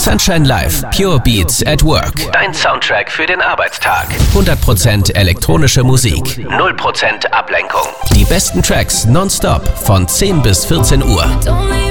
Sunshine Live, Pure Beats at Work. Dein Soundtrack für den Arbeitstag. 100% elektronische Musik. 0% Ablenkung. Die besten Tracks nonstop von 10 bis 14 Uhr.